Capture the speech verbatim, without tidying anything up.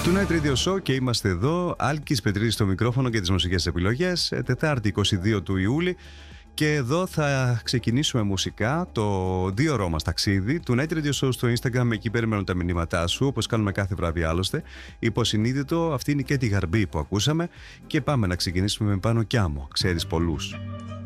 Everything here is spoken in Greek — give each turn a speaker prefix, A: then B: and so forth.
A: Tonight Radio Show και είμαστε εδώ. Άλκης Πετρίδης στο μικρόφωνο και τις μουσικές επιλογές. Τετάρτη είκοσι δύο του Ιούλη. Και εδώ θα ξεκινήσουμε μουσικά το δύο ώρο μας ταξίδι. Tonight Radio Show στο Instagram, εκεί περιμένουν τα μηνύματά σου, όπως κάνουμε κάθε βράδυ άλλωστε. Υποσυνείδητο, αυτή είναι και τη Γαρμπή που ακούσαμε. Και πάμε να ξεκινήσουμε με Πάνο Κιάμο. Ξέρεις πολλούς.